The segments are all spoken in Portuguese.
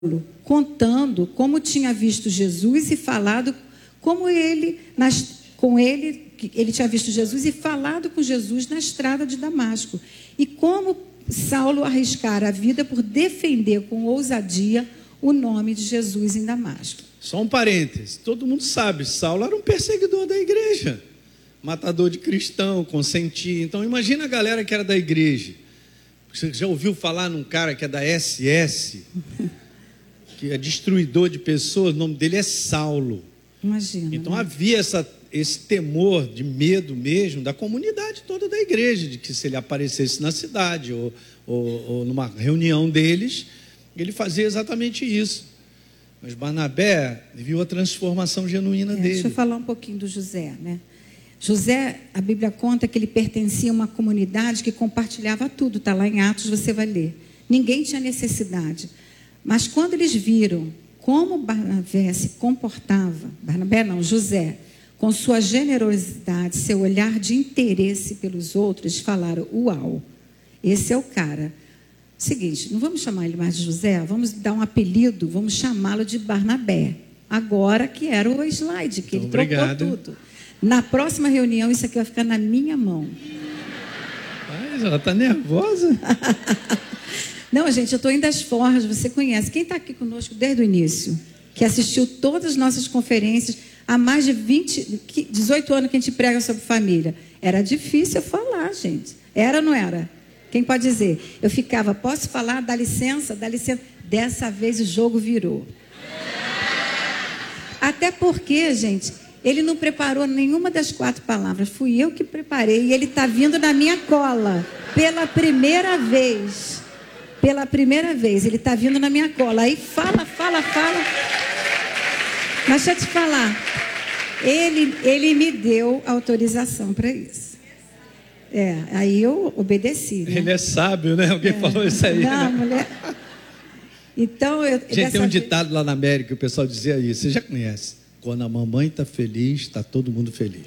contando como tinha visto Jesus e falado como ele tinha visto Jesus e falado com Jesus na estrada de Damasco. E como Saulo arriscara a vida por defender com ousadia o nome de Jesus em Damasco. Só um parêntese, todo mundo sabe, Saulo era um perseguidor da igreja, matador de cristão, consentia. Então imagina a galera que era da igreja. Você já ouviu falar num cara que é da SS, que é destruidor de pessoas? O nome dele é Saulo. Imagina. Então havia esse temor de medo mesmo da comunidade toda da igreja, de que se ele aparecesse na cidade ou numa reunião deles, ele fazia exatamente isso. Mas Barnabé viu a transformação genuína dele. Deixa eu falar um pouquinho do José, né? José, a Bíblia conta que ele pertencia a uma comunidade que compartilhava tudo, está lá em Atos, você vai ler. Ninguém tinha necessidade. Mas quando eles viram como Barnabé se comportava, José, com sua generosidade, seu olhar de interesse pelos outros, falaram: uau, esse é o cara. Seguinte, não vamos chamar ele mais de José, vamos dar um apelido, vamos chamá-lo de Barnabé. Agora que era o slide, que então, ele trocou tudo. Na próxima reunião, isso aqui vai ficar na minha mão. Mas ela está nervosa. Não, gente, eu estou indo às forjas, você conhece. Quem está aqui conosco desde o início? Que assistiu todas as nossas conferências, há mais de 18 anos que a gente prega sobre família. Era difícil falar, gente. Era ou não era? Quem pode dizer? Eu ficava, posso falar? Dá licença, dá licença. Dessa vez o jogo virou. Até porque, gente, ele não preparou nenhuma das 4 palavras. Fui eu que preparei e ele está vindo na minha cola. Pela primeira vez. Pela primeira vez, ele está vindo na minha cola. Aí fala. Mas deixa eu te falar. Ele me deu autorização para isso. Aí eu obedeci. Né? Ele é sábio, né? Alguém falou isso aí. Não, né? mulher. Então, gente, tem um ditado lá na América que o pessoal dizia isso. Você já conhece? Quando a mamãe está feliz, está todo mundo feliz.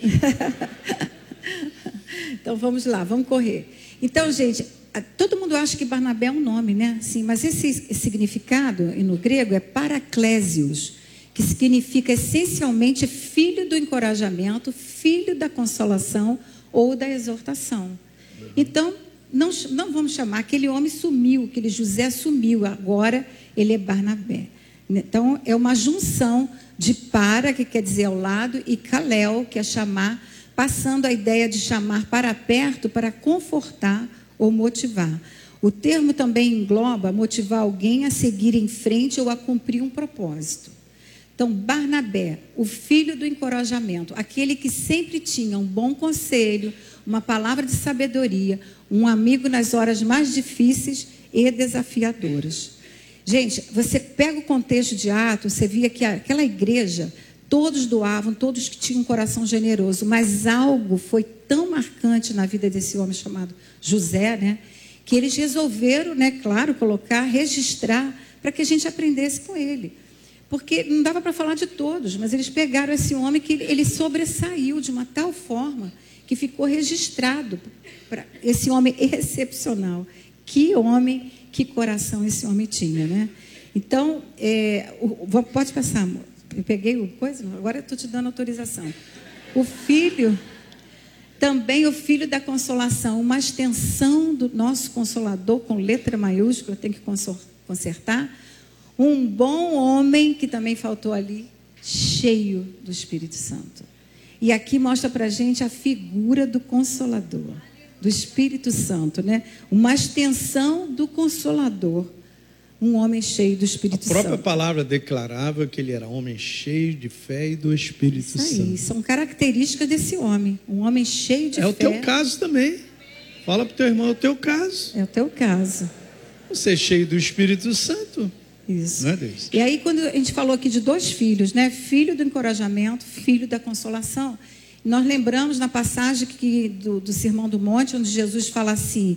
Então, vamos lá, vamos correr. Então, gente, todo mundo acha que Barnabé é um nome, né? Sim, mas esse significado, no grego, é paraklésios, que significa essencialmente filho do encorajamento, filho da consolação ou da exortação. Então, não vamos chamar, aquele homem sumiu, aquele José sumiu, agora ele é Barnabé. Então, é uma junção de para, que quer dizer ao lado, e kalel, que é chamar, passando a ideia de chamar para perto, para confortar ou motivar. O termo também engloba motivar alguém a seguir em frente ou a cumprir um propósito. Então, Barnabé, o filho do encorajamento, aquele que sempre tinha um bom conselho, uma palavra de sabedoria, um amigo nas horas mais difíceis e desafiadoras. Gente, você pega o contexto de Atos, você via que aquela igreja, todos doavam, todos que tinham um coração generoso, mas algo foi tão marcante na vida desse homem chamado José, né, que eles resolveram, né, claro, registrar, para que a gente aprendesse com ele. Porque não dava para falar de todos, mas eles pegaram esse homem que ele sobressaiu de uma tal forma que ficou registrado para esse homem excepcional. Que homem, que coração esse homem tinha, né? Então, pode passar, amor. Eu peguei o coisa, agora eu estou te dando autorização. O filho, também o filho da consolação, uma extensão do nosso Consolador, com letra maiúscula, tem que consertar. Um bom homem, que também faltou ali, cheio do Espírito Santo. E aqui mostra para a gente a figura do Consolador, do Espírito Santo, né? Uma extensão do Consolador, um homem cheio do Espírito Santo. A própria palavra declarava que ele era homem cheio de fé e do Espírito Santo. São características desse homem, um homem cheio de fé. É o teu caso também. Fala para o teu irmão, é o teu caso. É o teu caso. Você é cheio do Espírito Santo. Isso. Não é Deus? E aí, quando a gente falou aqui de 2 filhos, né? Filho do encorajamento, filho da consolação. Nós lembramos na passagem do Sermão do Monte, onde Jesus fala assim: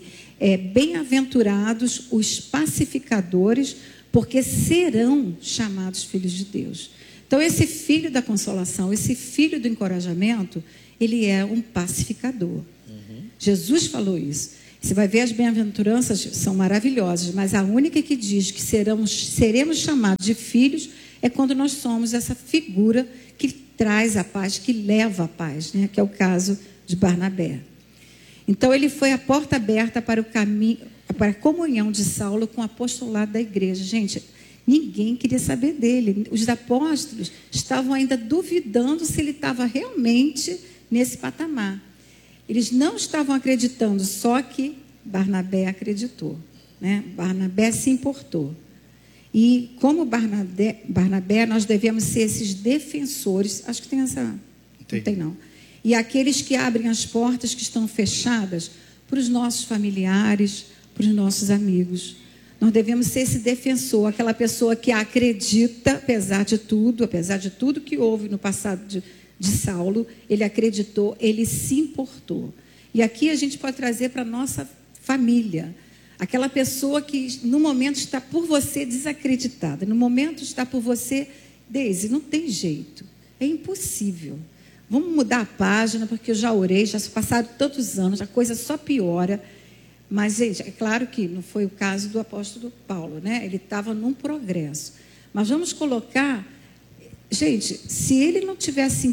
bem-aventurados os pacificadores, porque serão chamados filhos de Deus. Então, esse filho da consolação, esse filho do encorajamento, ele é um pacificador. Jesus falou isso. Você vai ver, as bem-aventuranças são maravilhosas, mas a única que diz que seremos chamados de filhos é quando nós somos essa figura que traz a paz, que leva a paz, né? Que é o caso de Barnabé. Então, ele foi a porta aberta para o caminho, para a comunhão de Saulo com o apostolado da igreja. Gente, ninguém queria saber dele. Os apóstolos estavam ainda duvidando se ele estava realmente nesse patamar. Eles não estavam acreditando, só que Barnabé acreditou, né? Barnabé se importou. E como Barnabé, nós devemos ser esses defensores. Acho que tem essa... Não tem, não. E aqueles que abrem as portas que estão fechadas para os nossos familiares, para os nossos amigos. Nós devemos ser esse defensor, aquela pessoa que acredita, apesar de tudo que houve no passado de Saulo, ele acreditou, ele se importou. E aqui a gente pode trazer para a nossa família, aquela pessoa que no momento está por você desacreditada, no momento está por você, Deise, não tem jeito, é impossível. Vamos mudar a página, porque eu já orei, já se passaram tantos anos, a coisa só piora. Mas, gente, é claro que não foi o caso do apóstolo Paulo, né? Ele estava num progresso. Mas vamos colocar... Gente, se ele não tivesse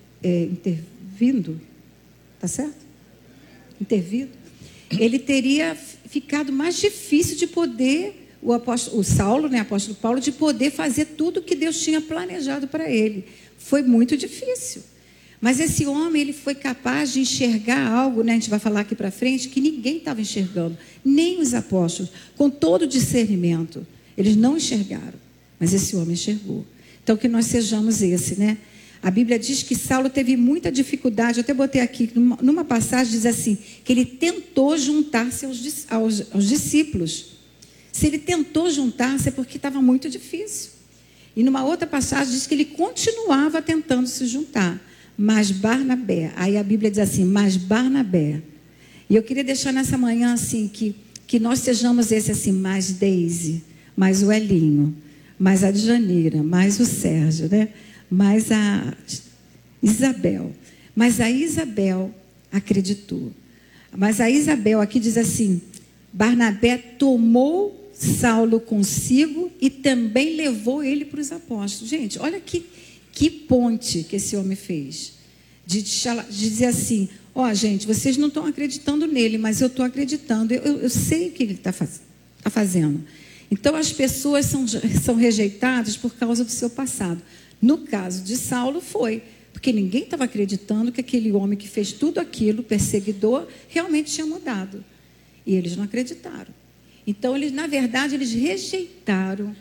intervindo, tá certo? Intervido, ele teria ficado mais difícil de poder, o Saulo, né, apóstolo Paulo, de poder fazer tudo o que Deus tinha planejado para ele. Foi muito difícil. Mas esse homem, ele foi capaz de enxergar algo, né, a gente vai falar aqui para frente, que ninguém estava enxergando, nem os apóstolos, com todo o discernimento. Eles não enxergaram, mas esse homem enxergou. Então, que nós sejamos esse, né? A Bíblia diz que Saulo teve muita dificuldade, eu até botei aqui, numa passagem diz assim, que ele tentou juntar-se aos discípulos. Se ele tentou juntar-se é porque estava muito difícil. E numa outra passagem diz que ele continuava tentando se juntar. Mas Barnabé, aí a Bíblia diz assim, mas Barnabé. E eu queria deixar nessa manhã assim, que nós sejamos esse assim, mais Deise, mais o Elinho, mais a Djanira, mais o Sérgio, né? Mais a Isabel. Mas a Isabel acreditou. Mas a Isabel aqui diz assim, Barnabé tomou Saulo consigo e também levou ele para os apóstolos. Gente, olha que ponte que esse homem fez. De dizer assim, gente, vocês não estão acreditando nele, mas eu estou acreditando. Eu sei o que ele está fazendo. Então, as pessoas são rejeitadas por causa do seu passado. No caso de Saulo, foi. Porque ninguém estava acreditando que aquele homem que fez tudo aquilo, perseguidor, realmente tinha mudado. E eles não acreditaram. Então, na verdade, eles rejeitaram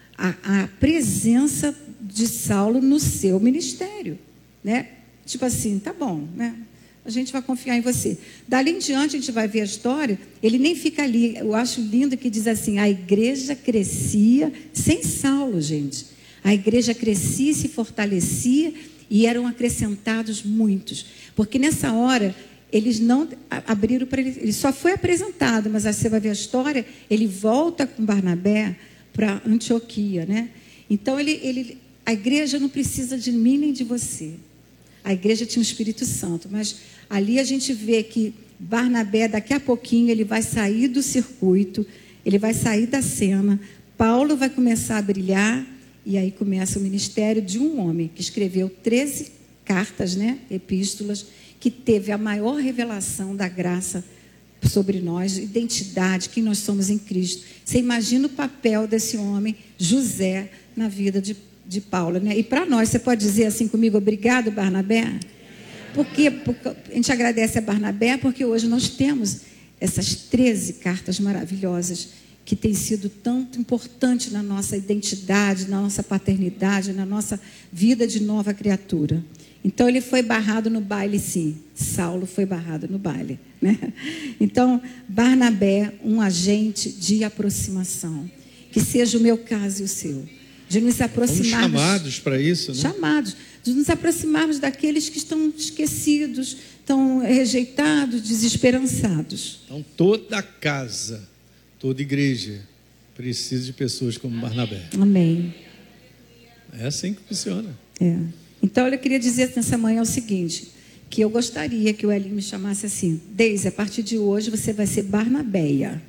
a presença de Saulo no seu ministério, né? Tipo assim, tá bom, né? A gente vai confiar em você. Dali em diante a gente vai ver a história, ele nem fica ali. Eu acho lindo que diz assim, a igreja crescia sem Saulo, gente. A igreja crescia e se fortalecia e eram acrescentados muitos. Porque nessa hora eles não abriram para ele, ele só foi apresentado, mas aí você vai ver a história, ele volta com Barnabé para Antioquia, né? Então a igreja não precisa de mim nem de você. A igreja tinha o Espírito Santo, mas ali a gente vê que Barnabé, daqui a pouquinho, ele vai sair do circuito, ele vai sair da cena, Paulo vai começar a brilhar, e aí começa o ministério de um homem que escreveu 13 cartas, né, epístolas, que teve a maior revelação da graça sobre nós, identidade, quem nós somos em Cristo. Você imagina o papel desse homem, José, na vida de Paulo, né? E para nós, você pode dizer assim comigo, obrigado, Barnabé? Porque a gente agradece a Barnabé, porque hoje nós temos essas 13 cartas maravilhosas que têm sido tanto importantes na nossa identidade, na nossa paternidade, na nossa vida de nova criatura. Então, ele foi barrado no baile, sim. Saulo foi barrado no baile, né? Então, Barnabé, um agente de aproximação. Que seja o meu caso e o seu. De nos aproximarmos. Fomos chamados para isso, né? Chamados. De nos aproximarmos daqueles que estão esquecidos, estão rejeitados, desesperançados. Então, toda casa, toda igreja precisa de pessoas como Barnabé. Amém. É assim que funciona. É. Então, eu queria dizer nessa manhã o seguinte, que eu gostaria que o Elinho me chamasse assim: Deise, a partir de hoje você vai ser Barnabeia.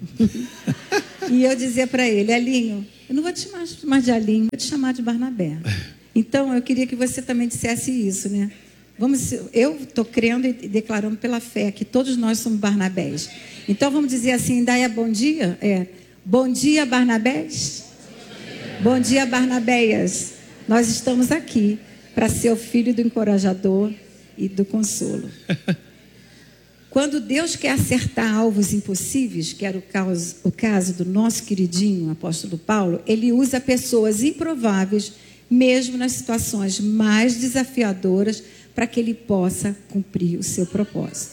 E eu dizia para ele: Elinho, eu não vou te chamar de Elinho, vou te chamar de Barnabé. Então, eu queria que você também dissesse isso, né? Eu estou crendo e declarando pela fé que todos nós somos Barnabés. Então, vamos dizer assim, daí bom dia? Bom dia, Barnabés. Bom dia, Barnabéias. Nós estamos aqui para ser o filho do encorajador e do consolo. Quando Deus quer acertar alvos impossíveis, que era o caso do nosso queridinho apóstolo Paulo, ele usa pessoas improváveis, mesmo nas situações mais desafiadoras, para que ele possa cumprir o seu propósito.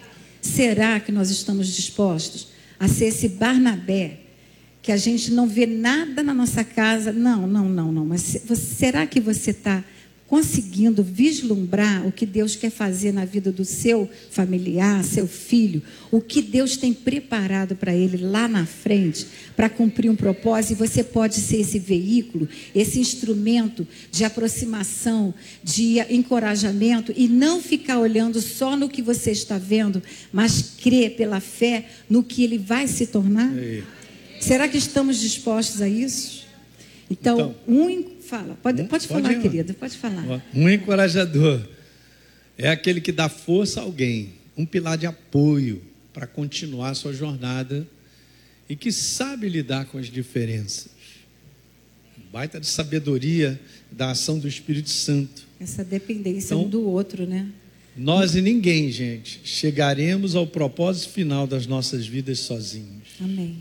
Será que nós estamos dispostos a ser esse Barnabé, que a gente não vê nada na nossa casa? Não. Mas será que você está conseguindo vislumbrar o que Deus quer fazer na vida do seu familiar, seu filho, o que Deus tem preparado para ele lá na frente, para cumprir um propósito? E você pode ser esse veículo, esse instrumento de aproximação, de encorajamento, e não ficar olhando só no que você está vendo, mas crer pela fé no que ele vai se tornar. Será que estamos dispostos a isso? Então fala, pode falar, querida, pode falar. Um encorajador é aquele que dá força a alguém, um pilar de apoio para continuar a sua jornada e que sabe lidar com as diferenças. Baita de sabedoria da ação do Espírito Santo. Essa dependência um do outro, né? Nós e ninguém, gente, chegaremos ao propósito final das nossas vidas sozinhos. Amém.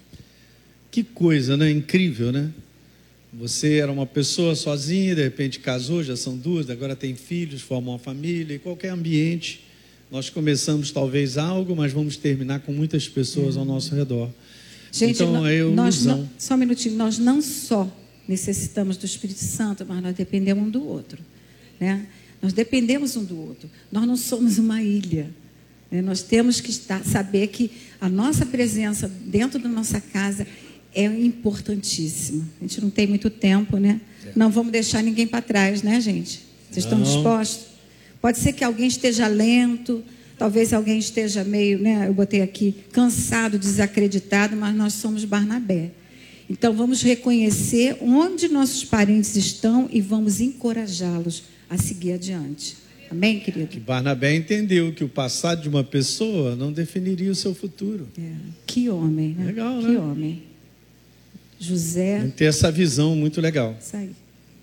Que coisa, né? Incrível, né? Você era uma pessoa sozinha, de repente casou, já são duas, agora tem filhos, formam uma família. Em qualquer ambiente, nós começamos talvez algo, mas vamos terminar com muitas pessoas ao nosso redor. Gente, então, só um minutinho, nós não só necessitamos do Espírito Santo, mas nós dependemos um do outro, né? Nós dependemos um do outro. Nós não somos uma ilha, né? Nós temos que saber que a nossa presença dentro da nossa casa é importantíssima. A gente não tem muito tempo, né? Não vamos deixar ninguém para trás, né, gente? Vocês estão dispostos? Pode ser que alguém esteja lento, talvez alguém esteja meio, né? Eu botei aqui, cansado, desacreditado, mas nós somos Barnabé. Então, vamos reconhecer onde nossos parentes estão e vamos encorajá-los a seguir adiante. Amém, querido? Que Barnabé entendeu que o passado de uma pessoa não definiria o seu futuro. Que homem, né? Legal, que né? homem. José. Tem que ter essa visão muito legal. Isso aí.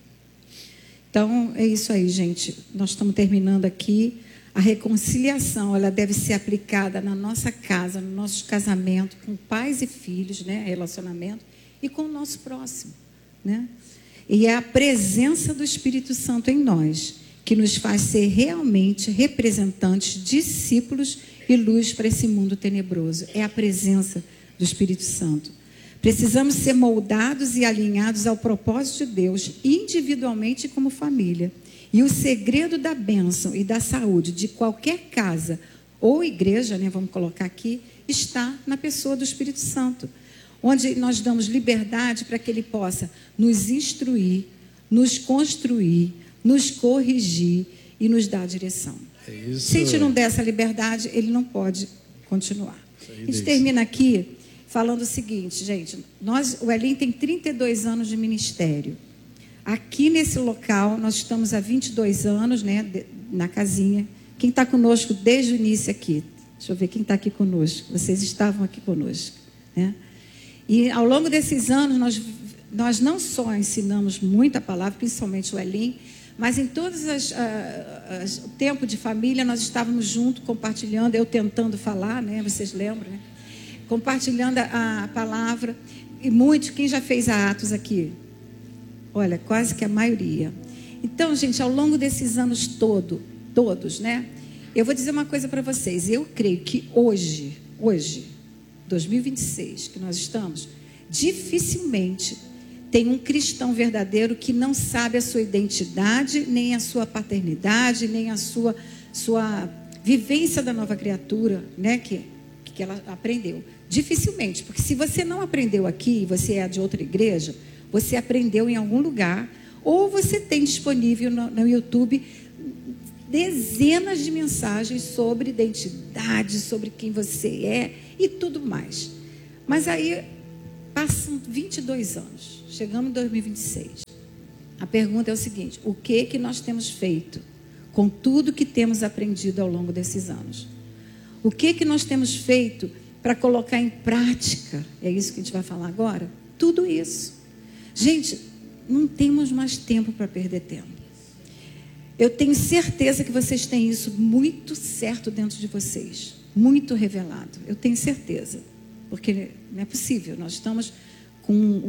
Então, é isso aí, gente. Nós estamos terminando aqui. A reconciliação, ela deve ser aplicada na nossa casa, no nosso casamento, com pais e filhos, né? Relacionamento, e com o nosso próximo, né? E é a presença do Espírito Santo em nós que nos faz ser realmente representantes, discípulos e luz para esse mundo tenebroso. É a presença do Espírito Santo. Precisamos ser moldados e alinhados ao propósito de Deus, individualmente e como família. E o segredo da bênção e da saúde de qualquer casa ou igreja, né, vamos colocar aqui, está na pessoa do Espírito Santo, onde nós damos liberdade para que ele possa nos instruir, nos construir, nos corrigir e nos dar direção. Se a gente não der essa liberdade, ele não pode continuar. A gente termina aqui falando o seguinte, gente, o Elim tem 32 anos de ministério. Aqui nesse local, nós estamos há 22 anos, né, na casinha. Quem está conosco desde o início aqui? Deixa eu ver quem está aqui conosco. Vocês estavam aqui conosco, né? E ao longo desses anos, nós não só ensinamos muita palavra, principalmente o Elim, mas em todos o tempo de família, nós estávamos juntos, compartilhando, eu tentando falar, né? Vocês lembram, né? Compartilhando a palavra. E muitos, quem já fez a Atos aqui? Olha, quase que a maioria. Então, gente, ao longo desses anos todos, né? Eu vou dizer uma coisa para vocês. Eu creio que hoje, 2026, que nós estamos, dificilmente tem um cristão verdadeiro que não sabe a sua identidade, nem a sua paternidade, nem a sua vivência da nova criatura, né? Que ela aprendeu. Dificilmente, porque se você não aprendeu aqui e você é de outra igreja, você aprendeu em algum lugar, ou você tem disponível no YouTube dezenas de mensagens sobre identidade, sobre quem você é e tudo mais. Mas aí passam 22 anos, chegamos em 2026. A pergunta é o seguinte: o que nós temos feito com tudo que temos aprendido ao longo desses anos? O que nós temos feito para colocar em prática? É isso que a gente vai falar agora? Tudo isso. Gente, não temos mais tempo para perder tempo. Eu tenho certeza que vocês têm isso muito certo dentro de vocês, muito revelado. Eu tenho certeza, porque não é possível. Nós estamos com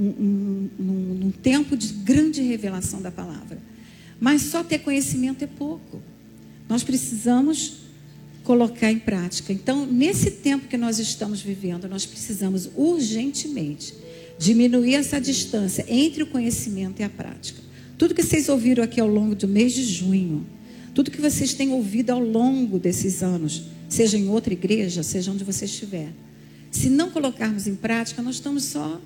um tempo de grande revelação da palavra. Mas só ter conhecimento é pouco. Nós precisamos colocar em prática. Então, nesse tempo que nós estamos vivendo, nós precisamos urgentemente diminuir essa distância entre o conhecimento e a prática. Tudo que vocês ouviram aqui ao longo do mês de junho, tudo que vocês têm ouvido ao longo desses anos, seja em outra igreja, seja onde você estiver, se não colocarmos em prática, nós estamos só,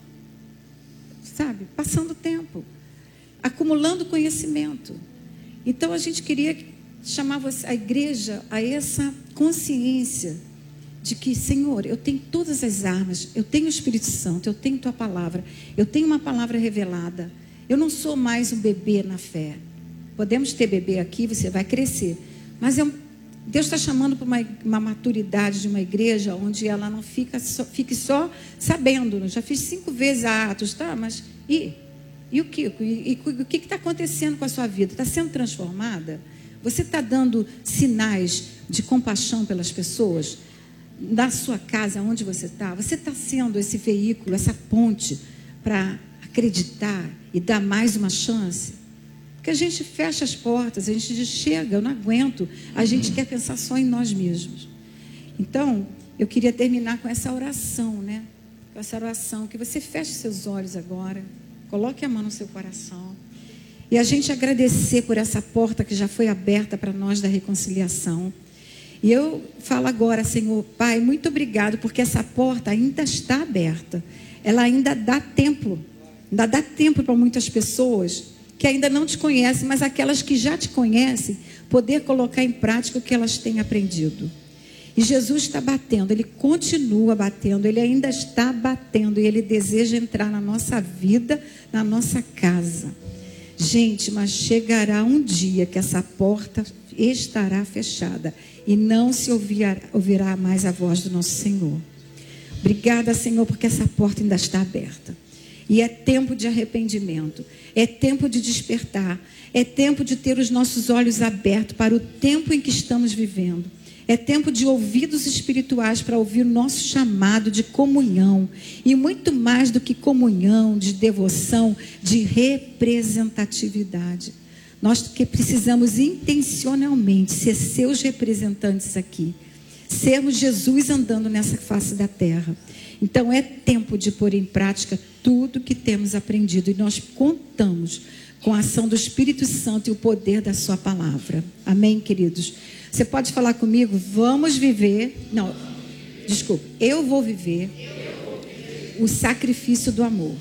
passando tempo, acumulando conhecimento. Então, a gente queria chamar a igreja a essa consciência de que, Senhor, eu tenho todas as armas, eu tenho o Espírito Santo, eu tenho Tua palavra, eu tenho uma palavra revelada. Eu não sou mais um bebê na fé. Podemos ter bebê aqui, você vai crescer. Mas Deus está chamando para uma maturidade de uma igreja onde ela não fique só sabendo. Eu já fiz 5 vezes a Atos, tá? Mas e o Kiko? E o que está acontecendo com a sua vida? Está sendo transformada? Você está dando sinais de compaixão pelas pessoas? Na sua casa, onde você está? Você está sendo esse veículo, essa ponte para acreditar e dar mais uma chance? Porque a gente fecha as portas, a gente diz: chega, eu não aguento. A gente quer pensar só em nós mesmos. Então, eu queria terminar com essa oração, né? Com essa oração, que você feche seus olhos agora, coloque a mão no seu coração. E a gente agradecer por essa porta que já foi aberta para nós da reconciliação. E eu falo agora, Senhor, Pai, muito obrigado, porque essa porta ainda está aberta. Ela ainda dá tempo. Ainda dá tempo para muitas pessoas que ainda não te conhecem, mas aquelas que já te conhecem, poder colocar em prática o que elas têm aprendido. E Jesus está batendo, Ele continua batendo, Ele ainda está batendo, e Ele deseja entrar na nossa vida, na nossa casa. Gente, mas chegará um dia que essa porta estará fechada e não se ouvirá mais a voz do nosso Senhor. Obrigada, Senhor, porque essa porta ainda está aberta. E é tempo de arrependimento, é tempo de despertar, é tempo de ter os nossos olhos abertos para o tempo em que estamos vivendo. É tempo de ouvidos espirituais para ouvir o nosso chamado de comunhão. E muito mais do que comunhão, de devoção, de representatividade. Nós que precisamos intencionalmente ser seus representantes aqui. Sermos Jesus andando nessa face da terra. Então é tempo de pôr em prática tudo que temos aprendido. E nós contamos com a ação do Espírito Santo e o poder da sua palavra. Amém, queridos? Você pode falar comigo? Vamos viver. Não, desculpa. Eu vou viver o sacrifício do amor.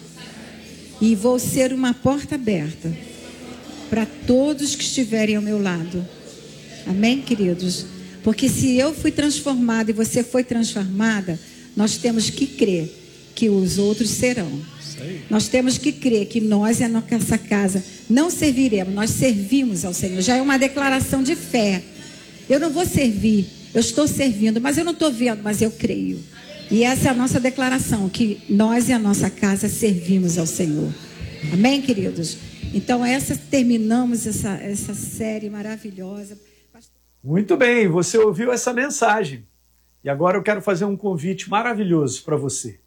E vou ser uma porta aberta para todos que estiverem ao meu lado. Amém, queridos? Porque se eu fui transformada e você foi transformada, nós temos que crer que os outros serão. Nós temos que crer que nós e a nossa casa não serviremos, nós servimos ao Senhor. Já é uma declaração de fé. Eu não vou servir, eu estou servindo, mas eu não estou vendo, mas eu creio. E essa é a nossa declaração, que nós e a nossa casa servimos ao Senhor. Amém, queridos? Então, terminamos essa série maravilhosa. Muito bem, você ouviu essa mensagem. E agora eu quero fazer um convite maravilhoso para você.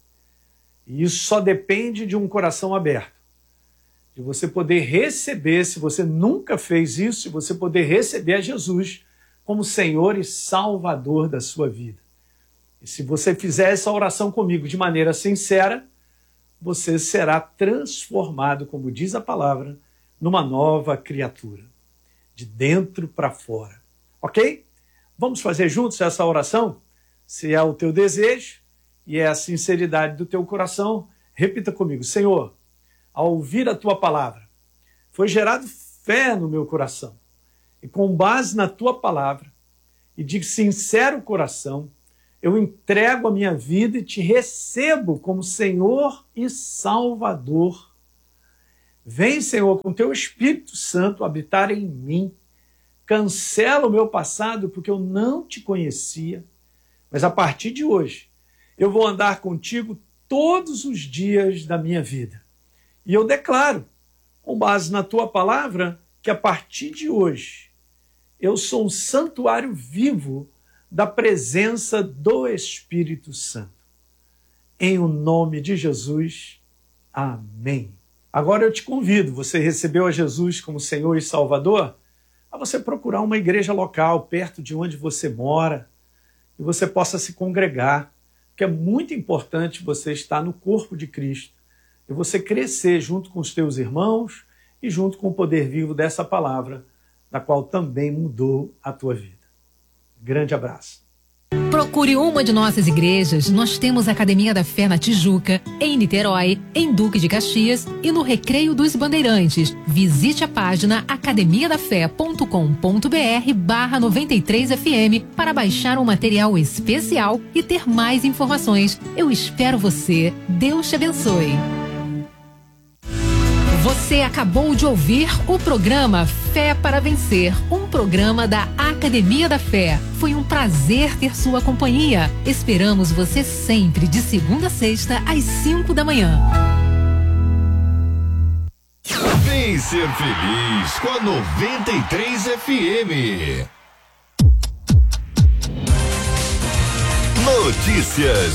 E isso só depende de um coração aberto. De você poder receber, se você nunca fez isso, de você poder receber a Jesus como Senhor e Salvador da sua vida. E se você fizer essa oração comigo de maneira sincera, você será transformado, como diz a palavra, numa nova criatura, de dentro para fora. Ok? Vamos fazer juntos essa oração? Se é o teu desejo e é a sinceridade do teu coração, repita comigo. Senhor, ao ouvir a tua palavra, foi gerado fé no meu coração. e com base na tua palavra e de sincero coração, eu entrego a minha vida e te recebo como Senhor e Salvador. Vem, Senhor, com teu Espírito Santo habitar em mim. Cancela o meu passado porque eu não te conhecia, mas a partir de hoje eu vou andar contigo todos os dias da minha vida. E eu declaro, com base na tua palavra, que a partir de hoje eu sou um santuário vivo da presença do Espírito Santo. Em o nome de Jesus, amém. Agora eu te convido, você recebeu a Jesus como Senhor e Salvador, a você procurar uma igreja local perto de onde você mora e você possa se congregar, porque é muito importante você estar no corpo de Cristo e você crescer junto com os teus irmãos e junto com o poder vivo dessa palavra, da qual também mudou a tua vida. Grande abraço. Procure uma de nossas igrejas. Nós temos a Academia da Fé na Tijuca, em Niterói, em Duque de Caxias e no Recreio dos Bandeirantes. Visite a página academiadafé.com.br/93FM para baixar um material especial e ter mais informações. Eu espero você. Deus te abençoe. Você acabou de ouvir o programa Fé para Vencer, um programa da Academia da Fé. Foi um prazer ter sua companhia. Esperamos você sempre de segunda a sexta às 5 da manhã. Vem ser feliz com a 93 FM. Notícias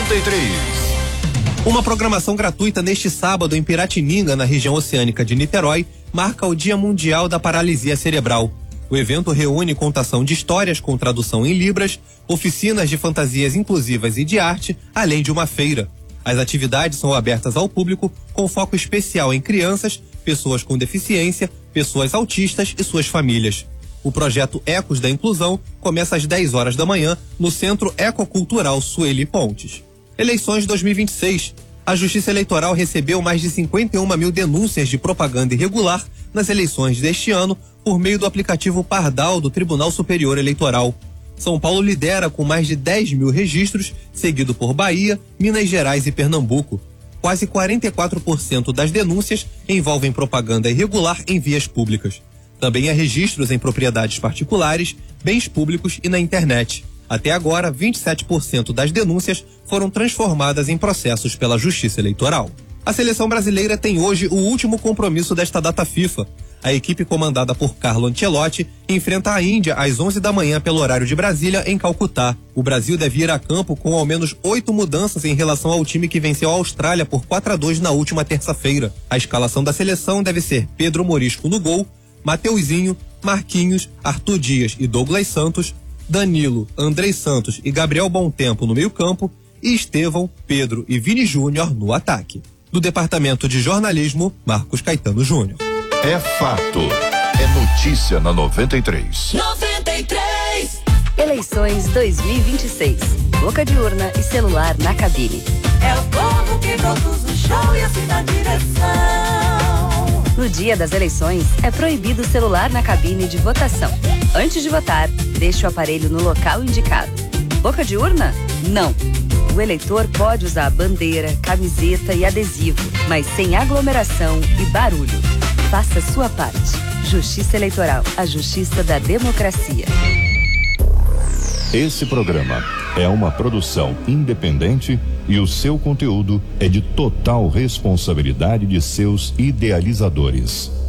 93. Uma programação gratuita neste sábado em Piratininga, na região oceânica de Niterói, marca o Dia Mundial da Paralisia Cerebral. O evento reúne contação de histórias com tradução em libras, oficinas de fantasias inclusivas e de arte, além de uma feira. As atividades são abertas ao público, com foco especial em crianças, pessoas com deficiência, pessoas autistas e suas famílias. O projeto Ecos da Inclusão começa às 10 horas da manhã no Centro Ecocultural Sueli Pontes. Eleições 2026. A Justiça Eleitoral recebeu mais de 51 mil denúncias de propaganda irregular nas eleições deste ano por meio do aplicativo Pardal do Tribunal Superior Eleitoral. São Paulo lidera com mais de 10 mil registros, seguido por Bahia, Minas Gerais e Pernambuco. Quase 44% das denúncias envolvem propaganda irregular em vias públicas. Também há registros em propriedades particulares, bens públicos e na internet. Até agora, 27% das denúncias foram transformadas em processos pela Justiça Eleitoral. A seleção brasileira tem hoje o último compromisso desta data FIFA. A equipe comandada por Carlo Ancelotti enfrenta a Índia às 11 da manhã pelo horário de Brasília, em Calcutá. O Brasil deve ir a campo com ao menos 8 mudanças em relação ao time que venceu a Austrália por 4-2 na última terça-feira. A escalação da seleção deve ser Pedro Morisco no gol, Mateuzinho, Marquinhos, Arthur Dias e Douglas Santos, Danilo, Andrei Santos e Gabriel Bontempo no meio-campo e Estevão, Pedro e Vini Júnior no ataque. Do Departamento de Jornalismo, Marcos Caetano Júnior. É fato. É notícia na 93. 93. Eleições 2026. Boca de urna e celular na cabine. É o povo que produz o show e assim dá direção. No dia das eleições, é proibido o celular na cabine de votação. Antes de votar, deixe o aparelho no local indicado. Boca de urna? Não. O eleitor pode usar a bandeira, camiseta e adesivo, mas sem aglomeração e barulho. Faça sua parte. Justiça Eleitoral, a justiça da democracia. Esse programa é uma produção independente e o seu conteúdo é de total responsabilidade de seus idealizadores.